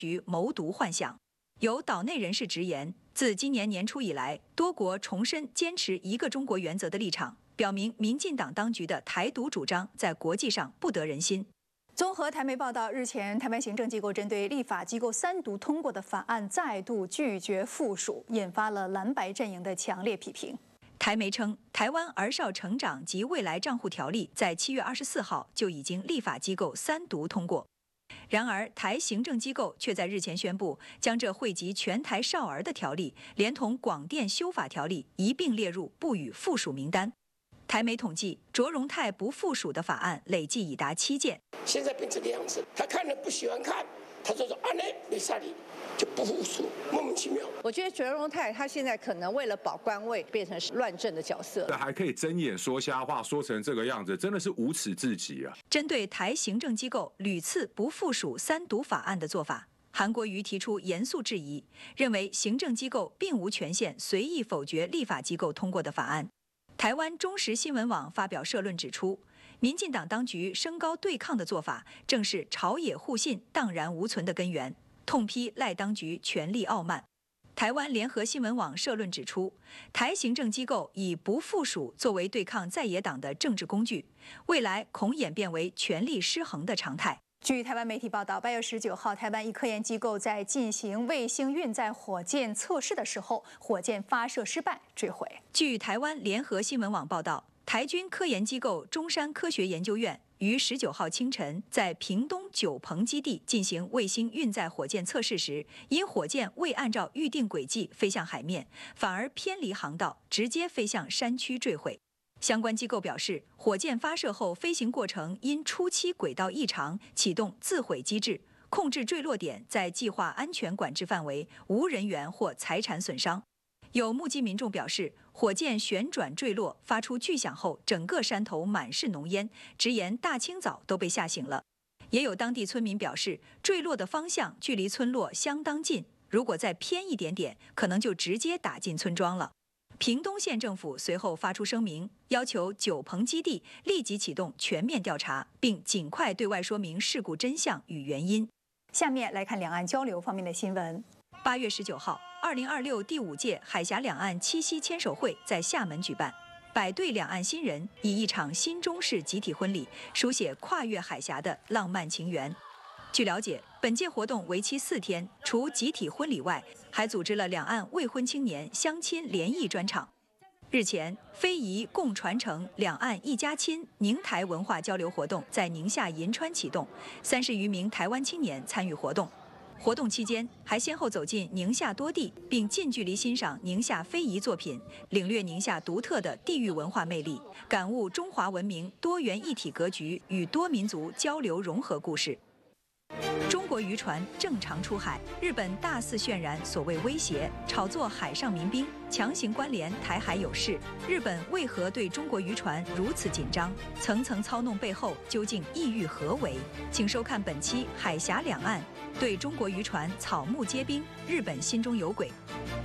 局谋独幻想。有岛内人士直言，自今年年初以来，多国重申坚持一个中国原则的立场，表明民进党当局的台独主张在国际上不得人心。 综合台媒报道，日前台湾行政机构针对立法机构3读通过的法案再度拒绝附属，引发了蓝白阵营的强烈批评。 台媒称，台湾儿少成长及未来账户条例在7月24号就已经立法机构3读通过。然而，台行政机构却在日前宣布，将这惠及全台少儿的条例，连同广电修法条例一并列入不予附属名单。台媒统计，卓荣泰不附属的法案累计已达7件。 现在变成这样子，他看了不喜欢看，他就说啊，那没啥理，就不附属，莫名其妙。 我觉得卓荣泰他现在可能为了保官位，变成是乱政的角色， 还可以睁眼说瞎话，说成这个样子，真的是无耻至极啊！ 针对台行政机构屡次不附属3读法案的做法，韩国瑜提出严肃质疑，认为行政机构并无权限随意否决立法机构通过的法案。台湾中时新闻网发表社论指出，民进党当局升高对抗的做法，正是朝野互信荡然无存的根源，痛批赖当局权力傲慢。台湾联合新闻网社论指出，台行政机构以不附属作为对抗在野党的政治工具，未来恐演变为权力失衡的常态。 据台湾媒体报道，8月19号，台湾一科研机构在进行卫星运载火箭测试的时候，火箭发射失败坠毁。 据台湾联合新闻网报道，台军科研机构中山科学研究院于19号清晨在屏东九鹏基地进行卫星运载火箭测试时，因火箭未按照预定轨迹飞向海面，反而偏离航道，直接飞向山区坠毁。相关机构表示，火箭发射后飞行过程因初期轨道异常启动自毁机制，控制坠落点在计划安全管制范围，无人员或财产损伤。有目击民众表示，火箭旋转坠落发出巨响后，整个山头满是浓烟，直言大清早都被吓醒了。也有当地村民表示，坠落的方向距离村落相当近，如果再偏一点点，可能就直接打进村庄了。屏东县政府随后发出声明，要求九鹏基地立即启动全面调查，并尽快对外说明事故真相与原因。 下面来看两岸交流方面的新闻。 8月19号，2026第5届海峡两岸七夕牵手会在厦门举办，100对两岸新人以一场新中式集体婚礼，书写跨越海峡的浪漫情缘。据了解，本届活动为期4天，除集体婚礼外，还组织了两岸未婚青年相亲联谊专场。日前，非遗共传承两岸一家亲宁台文化交流活动在宁夏银川启动，30余名台湾青年参与活动。活动期间，还先后走进宁夏多地，并近距离欣赏宁夏非遗作品，领略宁夏独特的地域文化魅力，感悟中华文明多元一体格局与多民族交流融合故事。中国渔船正常出海，日本大肆渲染所谓威胁，炒作海上民兵，强行关联台海有事。日本为何对中国渔船如此紧张？层层操弄背后究竟意欲何为？请收看本期《海峡两岸》，对中国渔船草木皆兵，日本心中有鬼。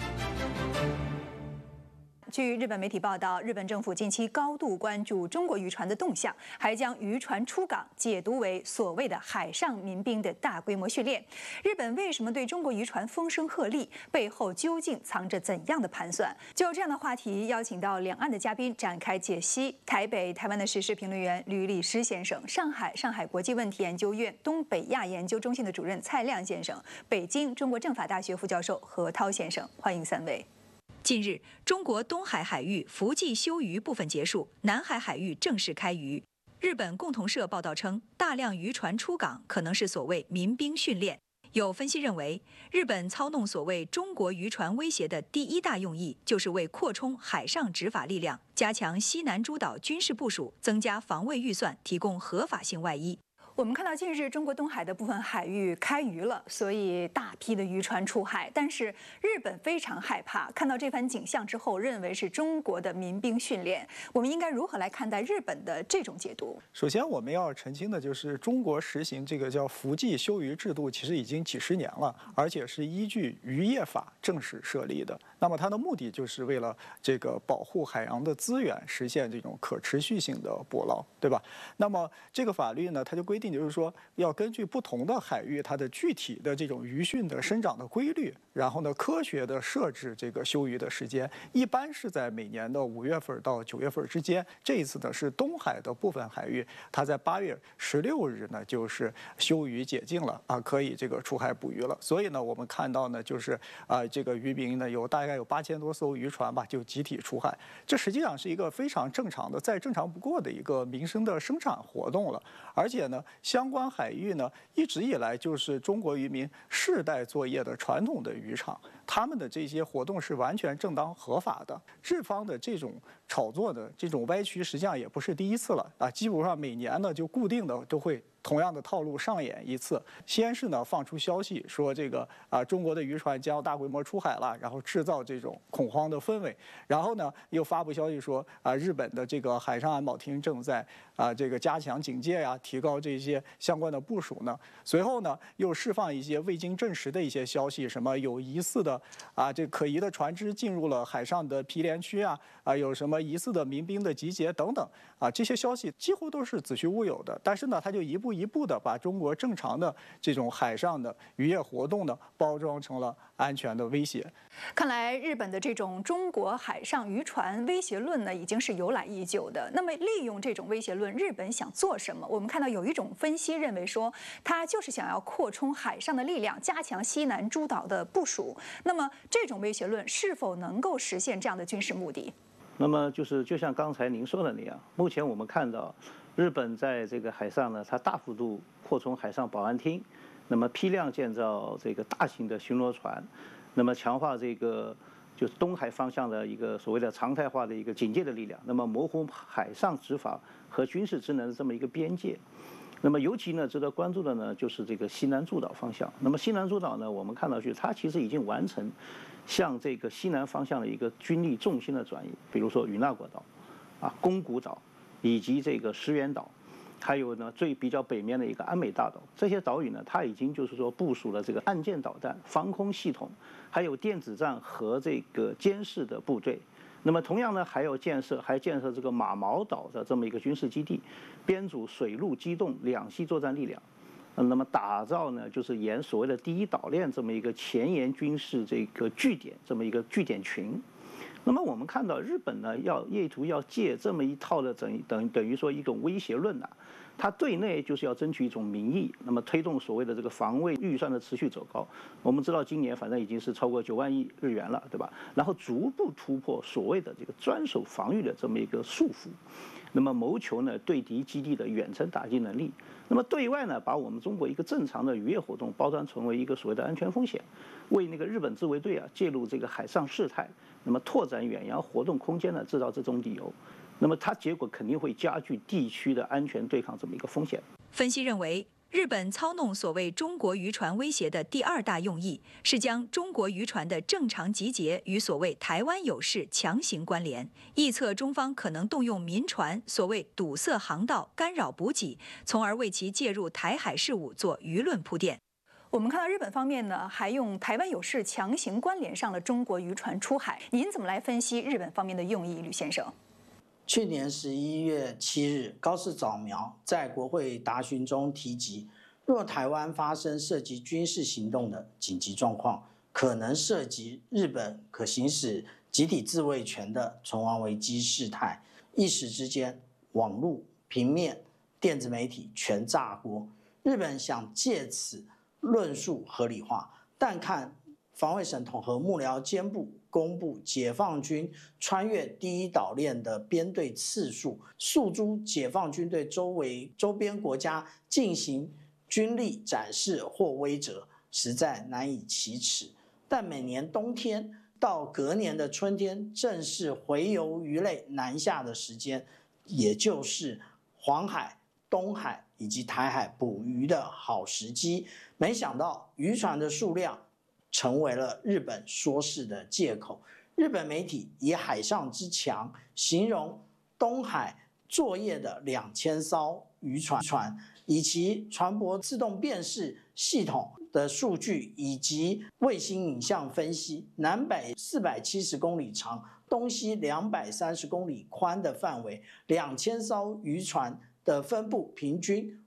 据日本媒体报道，日本政府近期高度关注中国渔船的动向，还将渔船出港解读为所谓的海上民兵的大规模训练。日本为什么对中国渔船风声鹤唳？背后究竟藏着怎样的盘算？就这样的话题，邀请到两岸的嘉宾展开解析。台北台湾的时事评论员吕立诗先生，上海国际问题研究院东北亚研究中心的主任蔡亮先生，北京中国政法大学副教授何涛先生，欢迎3位。 近日，中国东海海域伏季休渔部分结束，南海海域正式开渔。日本共同社报道称，大量渔船出港可能是所谓民兵训练。有分析认为，日本操弄所谓中国渔船威胁的第一大用意，就是为扩充海上执法力量，加强西南诸岛军事部署，增加防卫预算，提供合法性外衣。 我们看到近日中国东海的部分海域开渔了，所以大批的渔船出海。但是日本非常害怕，看到这番景象之后，认为是中国的民兵训练。我们应该如何来看待日本的这种解读？ 首先，我们要澄清的就是，中国实行这个叫伏季休渔制度，其实已经几十年了，而且是依据渔业法正式设立的。那么它的目的就是为了这个保护海洋的资源，实现这种可持续性的捕捞，对吧？那么这个法律呢，它就规定定就是说，要根据不同的海域它的具体的这种鱼汛的生长的规律，然后呢，科学的设置这个休渔的时间，一般是在每年的5月份到9月份之间。这一次呢是东海的部分海域，它在8月16日呢就是休渔解禁了啊，可以这个出海捕鱼了。所以呢，我们看到呢就是这个渔民呢大概有8000多艘渔船吧，就集体出海。这实际上是一个非常正常的、再正常不过的一个民生的生产活动了。而且呢，相关海域呢一直以来就是中国渔民世代作业的传统的渔场，他们的这些活动是完全正当合法的。日方的这种炒作的这种歪曲，实际上也不是第一次了啊，基本上每年呢就固定的都会同样的套路上演一次。先是呢放出消息说这个中国的渔船将要大规模出海了，然后制造这种恐慌的氛围，然后呢又发布消息说日本的这个海上安保厅正在这个加强警戒呀，提高这些相关的部署呢。随后呢又释放一些未经证实的一些消息，什么有疑似的这可疑的船只进入了海上的毗连区有什么疑似的民兵的集结等等这些消息几乎都是子虚乌有的。但是呢，他就一步一步的把中国正常的这种海上的渔业活动呢包装成了安全的威胁。 看来日本的这种中国海上渔船威胁论呢，已经是由来已久的。那么利用这种威胁论，日本想做什么？我们看到有一种分析认为说，他就是想要扩充海上的力量，加强西南诸岛的部署。那么这种威胁论是否能够实现这样的军事目的？ 那么就像刚才您说的那样，目前我们看到，日本在这个海上呢，它大幅度扩充海上保安厅，那么批量建造这个大型的巡逻船，那么强化这个就是东海方向的一个所谓的常态化的一个警戒的力量，那么模糊海上执法和军事职能的这么一个边界。那么尤其呢，值得关注的呢，就是这个西南诸岛方向。那么西南诸岛呢，我们看到它其实已经完成向这个西南方向的一个军力重心的转移，比如说与那国岛、宫古岛，以及这个石垣岛，还有呢比较北面的一个安美大岛。这些岛屿呢，它已经就是说部署了这个岸舰导弹、防空系统，还有电子战和这个监视的部队。那么同样呢，还建设这个马毛岛的这么一个军事基地，编组水陆机动两栖作战力量，那么打造呢就是沿所谓的第一岛链这么一个前沿军事这个据点这么一个据点群。那么我们看到日本呢意图要借这么一套的等于说一种威胁论它对内就是要争取一种民意，那么推动所谓的这个防卫预算的持续走高。我们知道今年反正已经是超过9万亿日元了，对吧？然后逐步突破所谓的这个专守防御的这么一个束缚，那么谋求呢对敌基地的远程打击能力。那么对外呢，把我们中国一个正常的渔业活动包装成为一个所谓的安全风险，为那个日本自卫队介入这个海上事态，那么拓展远洋活动空间呢制造这种理由。那么它结果肯定会加剧地区的安全对抗这么一个风险。 分析认为，日本操弄所谓中国渔船威胁的第二大用意，是将中国渔船的正常集结与所谓台湾有事强行关联，臆测中方可能动用民船所谓堵塞航道、干扰补给，从而为其介入台海事务做舆论铺垫。 我们看到日本方面呢，还用台湾有事强行关联上了中国渔船出海。您怎么来分析日本方面的用意，吕先生？ 去年11月7日，高市早苗在国会答询中提及，若台湾发生涉及军事行动的紧急状况，可能涉及日本可行使集体自卫权的存亡危机事态，一时之间，网络、平面、电子媒体全炸锅。日本想借此论述合理化，但看防卫省统合幕僚监部公布解放军穿越第一岛链的编队次数，诉诸解放军对周边国家进行军力展示或威慑，实在难以启齿。但每年冬天到隔年的春天，正是洄游鱼类南下的时间，也就是黄海、东海以及台海捕鱼的好时机。没想到渔船的数量成为了日本说事的借口。日本媒体以海上之强形容东海作业的2000艘渔船，以其船舶自动辨识系统的数据以及卫星影像分析，南北470公里长、东西230公里宽的范围，2000艘渔船的分布平均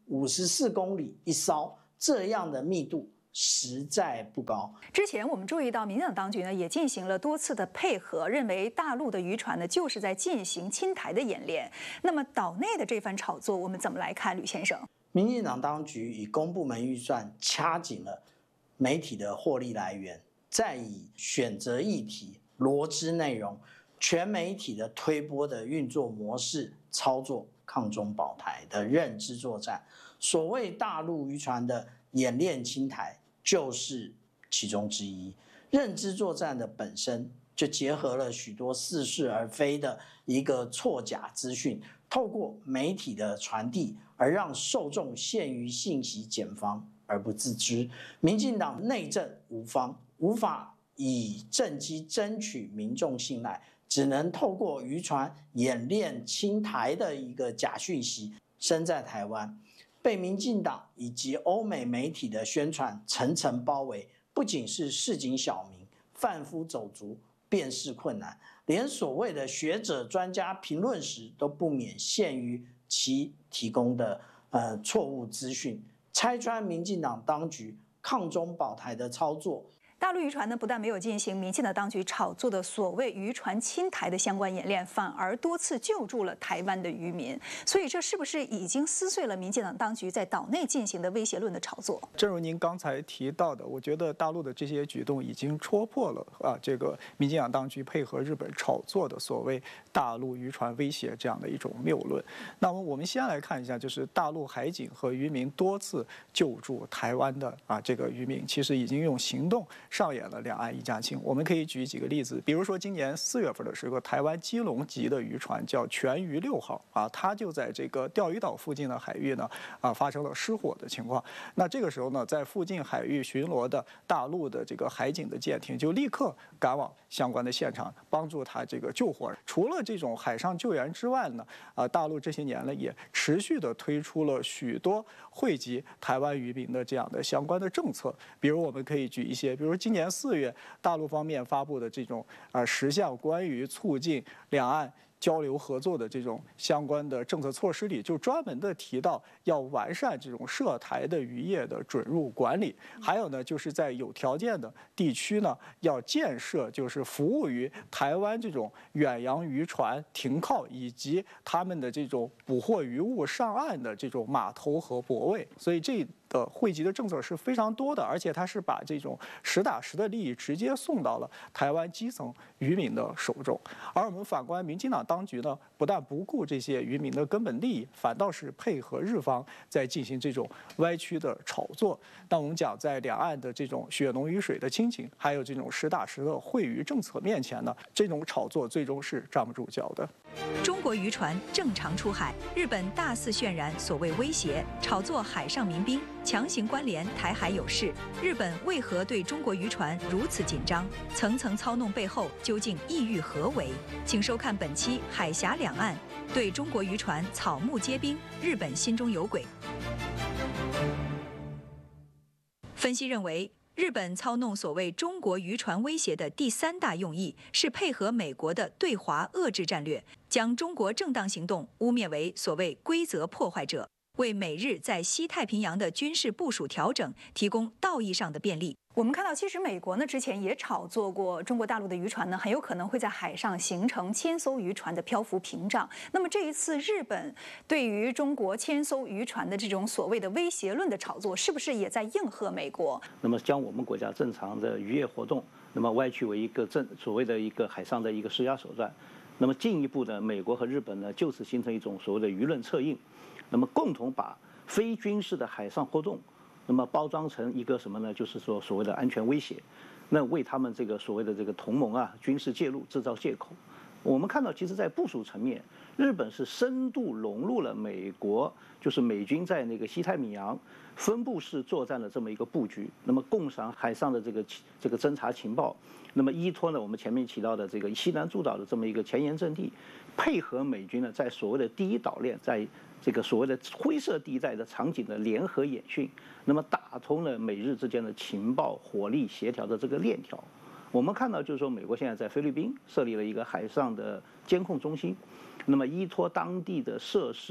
54公里一艘，这样的密度实在不高。 之前我们注意到，民进党当局呢也进行了多次的配合，认为大陆的渔船呢就是在进行侵台的演练。那么岛内的这番炒作，我们怎么来看，吕先生？ 民进党当局以公部门预算掐紧了媒体的获利来源，再以选择议题、罗织内容、全媒体的推播的运作模式操作抗中保台的认知作战。所谓大陆渔船的演练侵台，就是其中之一。认知作战的本身就结合了许多似是而非的一个错假资讯，透过媒体的传递，而让受众陷于信息茧房而不自知。民进党内政无方，无法以政绩争取民众信赖，只能透过渔船演练侵台的一个假讯息，身在台湾，被民进党以及欧美媒体的宣传层层包围，不仅是市井小民、贩夫走卒辨识困难，连所谓的学者专家评论时都不免陷于其提供的错误资讯，拆穿民进党当局抗中保台的操作。 大陆渔船呢，不但没有进行民进党当局炒作的所谓渔船侵台的相关演练，反而多次救助了台湾的渔民。所以，这是不是已经撕碎了民进党当局在岛内进行的威胁论的炒作？ 正如您刚才提到的，我觉得大陆的这些举动已经戳破了这个民进党当局配合日本炒作的所谓大陆渔船威胁这样的一种谬论。那么，我们先来看一下，就是大陆海警和渔民多次救助台湾的这个渔民，其实已经用行动上演了两岸一家亲。我们可以举几个例子，比如说今年4月份的时候，台湾基隆籍的渔船叫全渔6号它就在这个钓鱼岛附近的海域呢发生了失火的情况。那这个时候呢，在附近海域巡逻的大陆的这个海警的舰艇就立刻赶往相关的现场，帮助他这个救火。除了这种海上救援之外呢，大陆这些年呢也持续的推出了许多惠及台湾渔民的这样的相关的政策。比如我们可以举一些，比如今年4月大陆方面发布的这种10项关于促进两岸交流合作的这种相关的政策措施里，就专门的提到要完善这种涉台的渔业的准入管理，还有呢，就是在有条件的地区呢，要建设就是服务于台湾这种远洋渔船停靠以及他们的这种捕获渔物上岸的这种码头和泊位。所以这的惠及的政策是非常多的，而且它是把这种实打实的利益直接送到了台湾基层渔民的手中。而我们反观民进党当局呢，不但不顾这些渔民的根本利益，反倒是配合日方在进行这种歪曲的炒作。那我们讲，在两岸的这种血浓于水的亲情，还有这种实打实的惠渔政策面前呢，这种炒作最终是站不住脚的。 中国渔船正常出海，日本大肆渲染所谓威胁，炒作海上民兵，强行关联台海有事。日本为何对中国渔船如此紧张？层层操弄背后究竟意欲何为？请收看本期《海峡两岸对中国渔船草木皆兵，日本心中有鬼》。分析认为，日本操弄所谓中国渔船威胁的第3大用意是配合美国的对华遏制战略，将中国正当行动污蔑为所谓规则破坏者，为美日在西太平洋的军事部署调整提供道义上的便利。 我们看到，其实美国呢之前也炒作过中国大陆的渔船呢，很有可能会在海上形成千艘渔船的漂浮屏障。那么这一次日本对于中国千艘渔船的这种所谓的威胁论的炒作，是不是也在应和美国？ 那么将我们国家正常的渔业活动，那么歪曲为一个所谓的一个海上的一个施压手段。那么进一步的，美国和日本呢就此形成一种所谓的舆论策应，那么共同把非军事的海上活动，那么包装成一个什么呢？就是说所谓的安全威胁，那为他们这个所谓的这个同盟军事介入制造借口。我们看到，其实在部署层面，日本是深度融入了美国，就是美军在那个西太平洋分布式作战的这么一个布局。那么共赏海上的这个侦察情报，那么依托呢我们前面提到的这个西南诸岛的这么一个前沿阵地，配合美军呢在所谓的第一岛链，在这个所谓的灰色地带的场景的联合演训，那么打通了美日之间的情报火力协调的这个链条。我们看到，就是说，美国现在在菲律宾设立了一个海上的监控中心，那么依托当地的设施，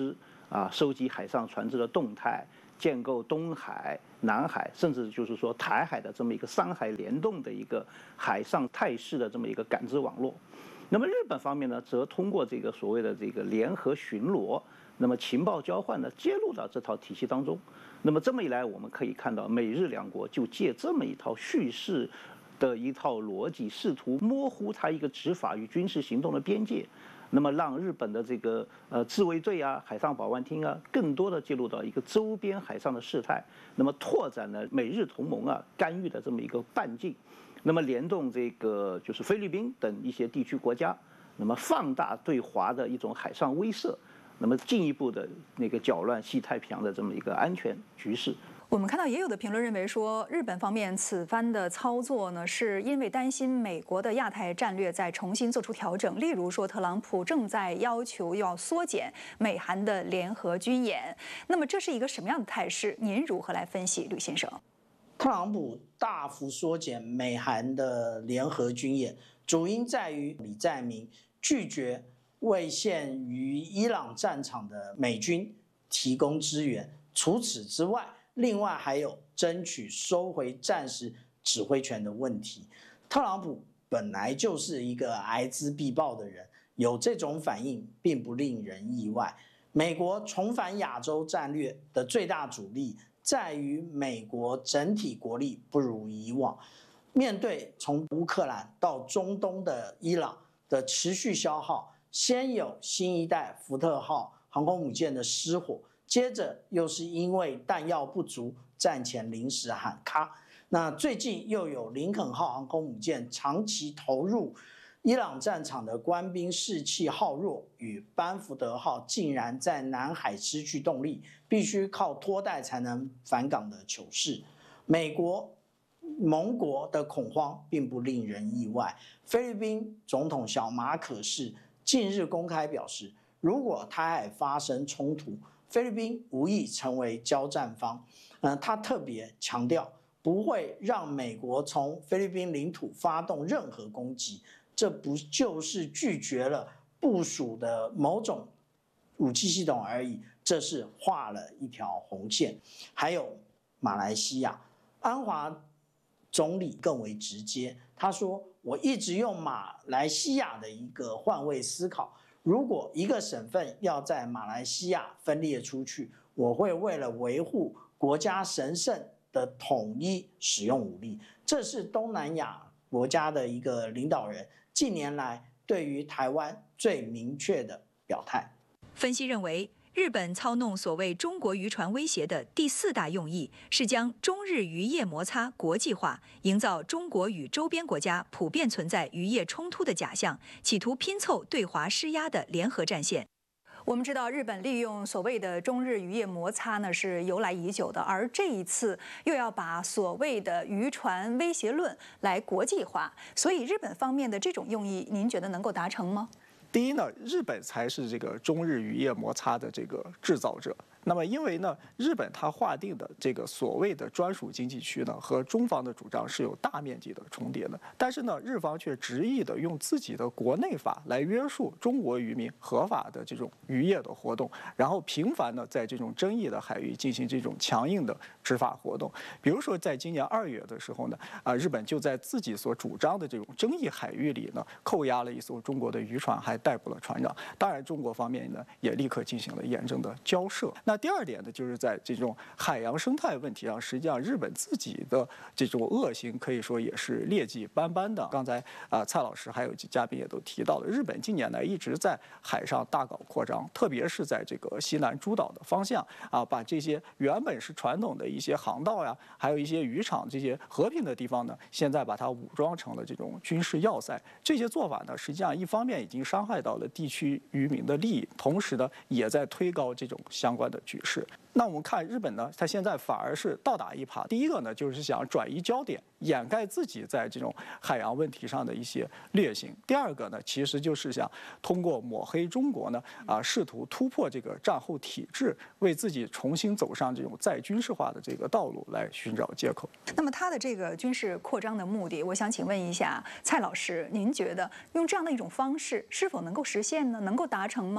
收集海上船只的动态，建构东海、南海，甚至就是说台海的这么一个三海联动的一个海上态势的这么一个感知网络。那么日本方面呢，则通过这个所谓的这个联合巡逻，那么情报交换呢，接入到这套体系当中。那么这么一来，我们可以看到美日两国就借这么一套叙事的一套逻辑，试图模糊它一个执法与军事行动的边界。那么让日本的这个自卫队啊、海上保安厅啊，更多的介入到一个周边海上的事态，那么拓展了美日同盟啊干预的这么一个半径，那么联动这个就是菲律宾等一些地区国家，那么放大对华的一种海上威慑，那么进一步的那个搅乱西太平洋的这么一个安全局势。 我们看到也有的评论认为说，日本方面此番的操作呢，是因为担心美国的亚太战略在重新做出调整，例如说特朗普正在要求要缩减美韩的联合军演。那么这是一个什么样的态势？您如何来分析，吕先生？ 特朗普大幅缩减美韩的联合军演，主因在于李在明拒绝为现于伊朗战场的美军提供支援。除此之外，另外还有争取收回战时指挥权的问题。特朗普本来就是一个睚眦必报的人，有这种反应并不令人意外。美国重返亚洲战略的最大阻力在于美国整体国力不如以往，面对从乌克兰到中东的伊朗的持续消耗，先有新一代福特号航空母舰的失火，接着又是因为弹药不足，战前临时喊卡。那最近又有林肯号航空母舰长期投入伊朗战场的官兵士气耗弱，与班福德号竟然在南海失去动力，必须靠拖带才能返港的糗事。美国盟国的恐慌并不令人意外。菲律宾总统小马可仕近日公开表示，如果台海发生冲突，菲律宾无意成为交战方。他特别强调不会让美国从菲律宾领土发动任何攻击，这不就是拒绝了部署的某种武器系统而已，这是画了一条红线。还有马来西亚，安华总理更为直接，他说：“我一直用马来西亚的一个换位思考。如果一个省份要在马来西亚分裂出去，我会为了维护国家神圣的统一使用武力。”这是东南亚国家的一个领导人近年来对于台湾最明确的表态。 分析认为，日本操弄所谓中国渔船威胁的第4大用意是将中日渔业摩擦国际化，营造中国与周边国家普遍存在渔业冲突的假象，企图拼凑对华施压的联合战线。 我们知道，日本利用所谓的中日渔业摩擦呢是由来已久的，而这一次又要把所谓的渔船威胁论来国际化，所以日本方面的这种用意，您觉得能够达成吗？ 第一呢，日本才是这个中日渔业摩擦的这个制造者。那么，因为呢，日本它划定的这个所谓的专属经济区呢，和中方的主张是有大面积的重叠的。但是呢，日方却执意的用自己的国内法来约束中国渔民合法的这种渔业的活动，然后频繁的在这种争议的海域进行这种强硬的执法活动。比如说，在今年2月的时候呢，日本就在自己所主张的这种争议海域里呢，扣押了一艘中国的渔船，还逮捕了船长。当然，中国方面呢也立刻进行了严正的交涉。那第二点呢，就是在这种海洋生态问题上，实际上日本自己的这种恶行可以说也是劣迹斑斑的。刚才蔡老师还有嘉宾也都提到了，日本近年来一直在海上大搞扩张，特别是在这个西南诸岛的方向把这些原本是传统的一些航道呀，还有一些渔场这些和平的地方呢，现在把它武装成了这种军事要塞。这些做法呢，实际上一方面已经伤害到了地区渔民的利益，同时呢，也在推高这种相关的局势。那我们看日本呢，它现在反而是倒打一耙。第一个呢，就是想转移焦点，掩盖自己在这种海洋问题上的一些劣行。第二个呢，其实就是想通过抹黑中国呢，试图突破这个战后体制，为自己重新走上这种再军事化的这个道路来寻找借口。 那么他的这个军事扩张的目的，我想请问一下蔡老师，您觉得用这样的一种方式是否能够实现呢？能够达成吗？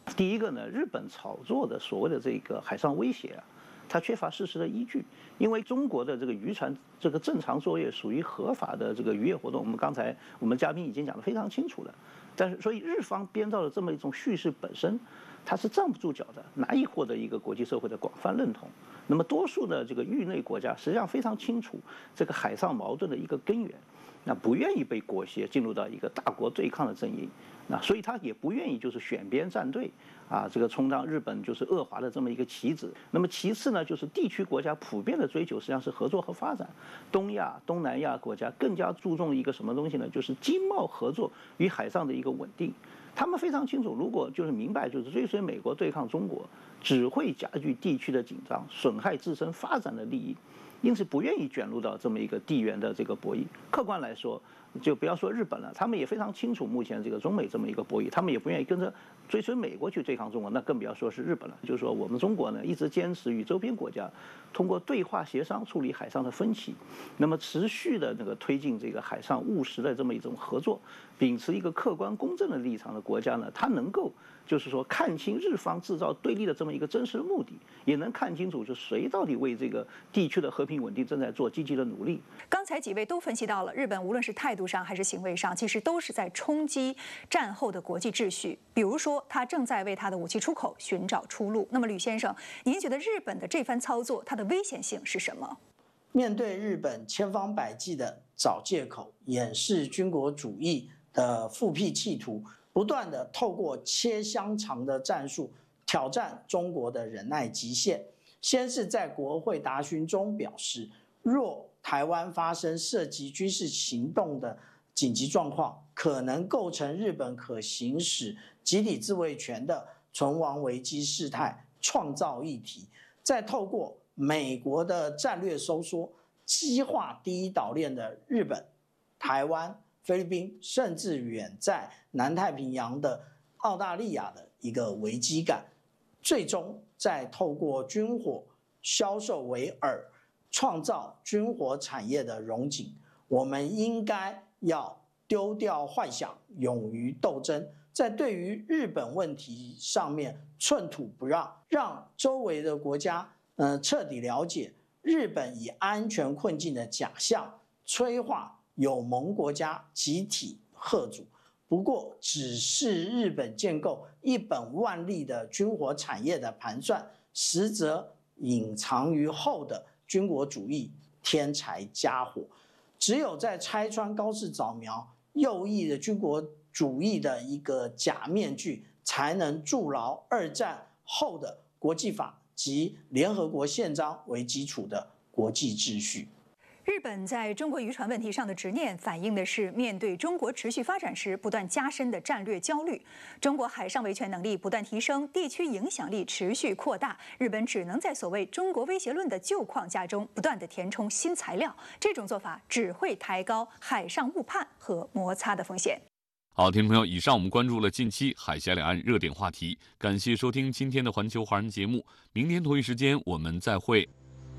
第一个呢，日本炒作的所谓的这个海上威胁啊，它缺乏事实的依据。因为中国的这个渔船这个正常作业属于合法的这个渔业活动，刚才我们嘉宾已经讲得非常清楚了。但是，所以日方编造的这么一种叙事本身，它是站不住脚的，难以获得一个国际社会的广泛认同。那么，多数的这个域内国家实际上非常清楚这个海上矛盾的一个根源，那不愿意被裹挟进入到一个大国对抗的阵营，那所以他也不愿意就是选边站队啊，这个充当日本就是恶华的这么一个棋子。那么其次呢，就是地区国家普遍的追求实际上是合作和发展。东亚、东南亚国家更加注重一个什么东西呢？就是经贸合作与海上的一个稳定。他们非常清楚，如果就是明白，就是追随美国对抗中国，只会加剧地区的紧张，损害自身发展的利益，因此不愿意卷入到这么一个地缘的这个博弈。客观来说，就不要说日本了，他们也非常清楚目前这个中美这么一个博弈，他们也不愿意跟着追随美国去对抗中国，那更不要说是日本了。就是说，我们中国呢一直坚持与周边国家通过对话协商处理海上的分歧，那么持续的推进这个海上务实的这么一种合作，秉持一个客观公正的立场的国家呢，它能够就是说看清日方制造对立的这么一个真实的目的，也能看清楚就谁到底为这个地区的和平稳定正在做积极的努力。 刚才几位都分析到了，日本无论是态度上还是行为上，其实都是在冲击战后的国际秩序。比如说，他正在为他的武器出口寻找出路。那么，吕先生，您觉得日本的这番操作，它的危险性是什么？ 面对日本千方百计的找借口、掩饰军国主义的复辟企图，不断的透过切香肠的战术挑战中国的忍耐极限。先是在国会答询中表示，若台湾发生涉及军事行动的紧急状况，可能构成日本可行使集体自卫权的存亡危机事态，创造议题。再透过美国的战略收缩，激化第一岛链的日本、台湾、菲律宾，甚至远在南太平洋的澳大利亚的一个危机感，最终再透过军火销售为饵，创造军火产业的荣景。我们应该要丢掉幻想，勇于斗争，在对于日本问题上面寸土不让，让周围的国家彻底了解日本以安全困境的假象，催化友盟国家集体嚇阻。不过只是日本建构一本万利的军火产业的盘算，实则隐藏于后的军国主义天才家伙。只有在拆穿高市早苗右翼的军国主义的一个假面具，才能筑牢二战后的国际法及联合国宪章为基础的国际秩序。 日本在中国渔船问题上的执念，反映的是面对中国持续发展时不断加深的战略焦虑。中国海上维权能力不断提升，地区影响力持续扩大，日本只能在所谓中国威胁论的旧框架中不断地填充新材料。这种做法只会抬高海上误判和摩擦的风险。 好，听众朋友，以上我们关注了近期海峡两岸热点话题，感谢收听今天的环球华人节目，明天同一时间我们再会。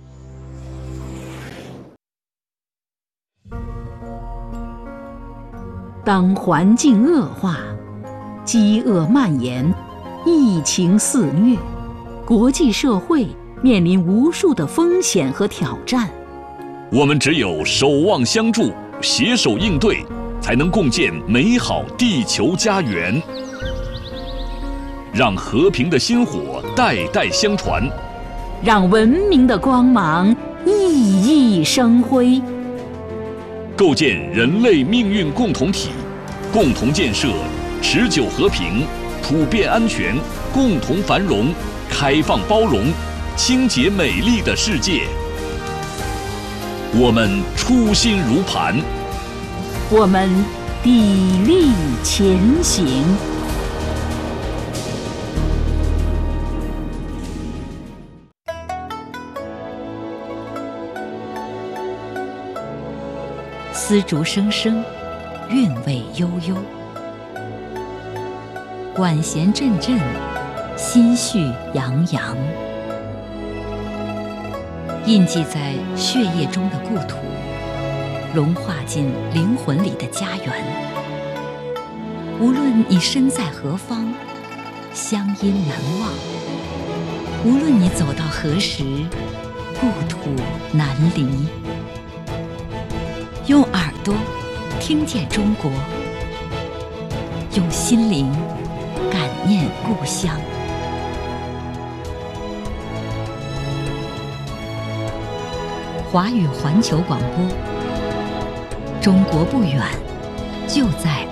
当环境恶化、饥饿蔓延、疫情肆虐，国际社会面临无数的风险和挑战， 我们只有守望相助，携手应对，才能共建美好地球家园，让和平的薪火代代相传， 让文明的光芒熠熠生辉， 构建人类命运共同体，共同建设持久和平、普遍安全、共同繁荣、开放包容、清洁美丽的世界。我们初心如磐， 我们砥砺前行。丝竹声声，韵味悠悠，管弦阵阵，心绪洋洋。印记在血液中的故土，融化进灵魂里的家园。无论你身在何方， 乡音难忘。无论你走到何时，故土难离。用耳朵听见中国，用心灵感念故乡。华语环球广播，中国不远，就在